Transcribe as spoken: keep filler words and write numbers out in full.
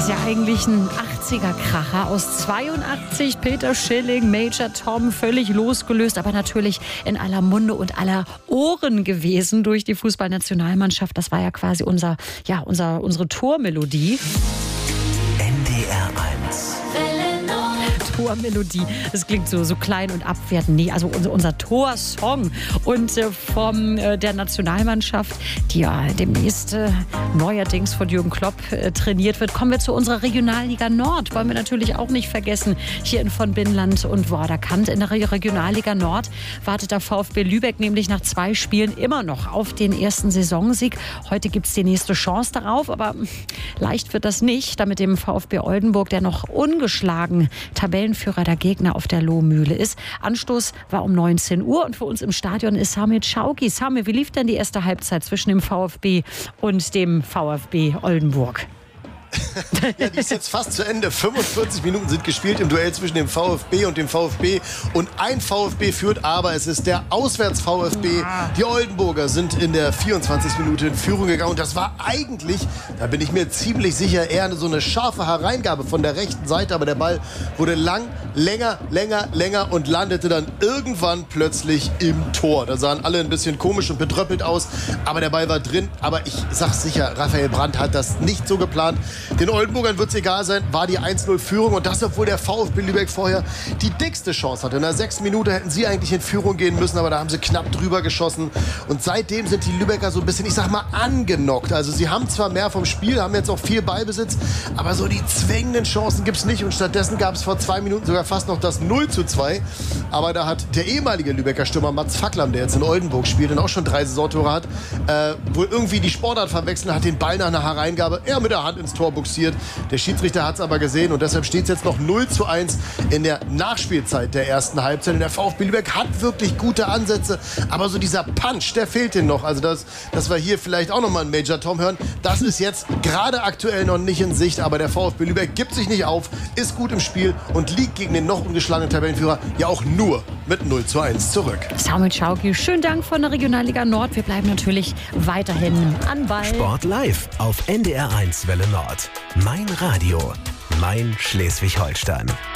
ja eigentlich ein achtziger-Kracher aus zweiundachtzig. Peter Schilling, Major Tom, völlig losgelöst, aber natürlich in aller Munde und aller Ohren gewesen durch die Fußballnationalmannschaft. Das war ja quasi unser, ja, unser, unsere Tormelodie. N D R eins. Tormelodie. Das klingt so, so klein und abwertend. Nee, also unser, unser Torsong. Und äh, von äh, der Nationalmannschaft, die ja demnächst äh, neuerdings von Jürgen Klopp äh, trainiert wird, kommen wir zu unserer Regionalliga Nord. Wollen wir natürlich auch nicht vergessen. Hier in von Binnland und Vorderkant. In der Regionalliga Nord wartet der VfB Lübeck nämlich nach zwei Spielen immer noch auf den ersten Saisonsieg. Heute gibt es die nächste Chance darauf, aber leicht wird das nicht, da mit dem VfB Oldenburg, der noch ungeschlagen Tabellen Führer der Gegner auf der Lohmühle ist. Anstoß war um neunzehn Uhr und für uns im Stadion ist Samir Chauki. Samir, wie lief denn die erste Halbzeit zwischen dem VfB und dem VfB Oldenburg? Ja, die ist jetzt fast zu Ende. fünfundvierzig Minuten sind gespielt im Duell zwischen dem VfB und dem VfB. Und ein VfB führt, aber es ist der Auswärts-VfB. Die Oldenburger sind in der vierundzwanzigsten Minute in Führung gegangen. Und das war eigentlich, da bin ich mir ziemlich sicher, eher so eine scharfe Hereingabe von der rechten Seite. Aber der Ball wurde lang, länger, länger, länger und landete dann irgendwann plötzlich im Tor. Da sahen alle ein bisschen komisch und bedröppelt aus. Aber der Ball war drin. Aber ich sag's sicher, Raphael Brandt hat das nicht so geplant. Den Oldenburgern wird es egal sein, war die eins null Führung und das, obwohl der VfB Lübeck vorher die dickste Chance hatte. In der sechsten Minute hätten sie eigentlich in Führung gehen müssen, aber da haben sie knapp drüber geschossen. Und seitdem sind die Lübecker so ein bisschen, ich sag mal, angenockt. Also sie haben zwar mehr vom Spiel, haben jetzt auch viel Ballbesitz, aber so die zwingenden Chancen gibt es nicht. Und stattdessen gab es vor zwei Minuten sogar fast noch das null zu zwei. Aber da hat der ehemalige Lübecker Stürmer Mats Facklam, der jetzt in Oldenburg spielt und auch schon drei Saisontore hat, äh, wohl irgendwie die Sportart verwechselt, hat den Ball nach einer Hereingabe eher mit der Hand ins Tor buxiert. Der Schiedsrichter hat es aber gesehen und deshalb steht es jetzt noch null zu eins in der Nachspielzeit der ersten Halbzeit. Und der VfB Lübeck hat wirklich gute Ansätze, aber so dieser Punch, der fehlt ihnen noch. Also das, dass wir hier vielleicht auch nochmal einen Major Tom hören, das ist jetzt gerade aktuell noch nicht in Sicht. Aber der VfB Lübeck gibt sich nicht auf, ist gut im Spiel und liegt gegen den noch ungeschlagenen Tabellenführer ja auch nur mit null zu eins zurück. Samir Chauki, schönen Dank von der Regionalliga Nord. Wir bleiben natürlich weiterhin an Ball. Sport live auf N D R eins Welle Nord. Mein Radio, mein Schleswig-Holstein.